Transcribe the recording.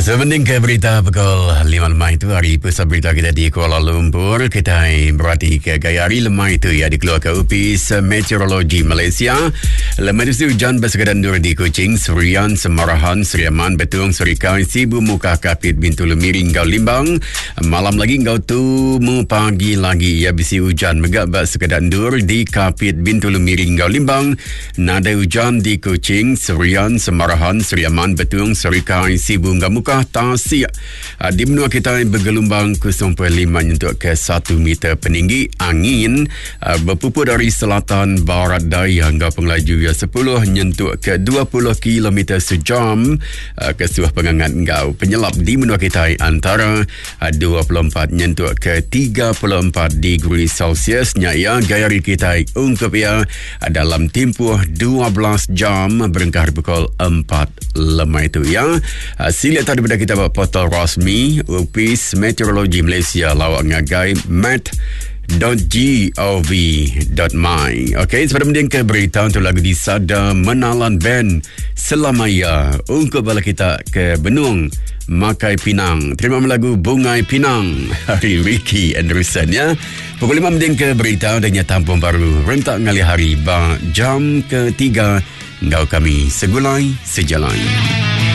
Sebanding ke berita pukul 5 lemah itu, hari pusat berita kita di Kuala Lumpur. Kita berarti ke gaya hari lemah itu ya dikeluarkan Ofis Meteorologi Malaysia. Lemah itu hujan bersekadar nur di Kuching, Serian, Semarahan, Seriaman, Betung, Serikai, Sibu, Muka, Kapit, Bintulu, Miring, Gau Limbang. Malam lagi Gau Tumu, pagi lagi ya bisi hujan megak bersekadar nur di Kapit, Bintulu, Miring, Gau Limbang. Nada hujan di Kuching, Serian, Semarahan, Seriaman, Betung, Serikai, Sibu, Muka Tasik di benua kita bergelombang 0.5 nyentuh ke 1 meter peninggi. Angin berpupur dari selatan barat daya hingga penglaju 10 nyentuh ke 20 km sejam. Kesuah pengangat ngau penyelap di benua kita antara 24 nyentuh ke 34 degree Celsius. Ya gaya kita ungkap ya dalam tempoh 12 jam berengkar pukul 4 lemah itu ya. Sila daripada kita buat portal rasmi Ofis Meteorologi Malaysia lawak ngagai met.gov.my. Okey, sebelum dia ke berita untuk lagu di Sada Menalan Band Selamaya untuk bala kita ke Benung Makai Pinang. Terima lagu Bungai Pinang hari Ricky Anderson ya. Pukul 5 mending ke berita dan tampung baru rentak ngali hari jam ke-3 ngau kami segulai sejalan.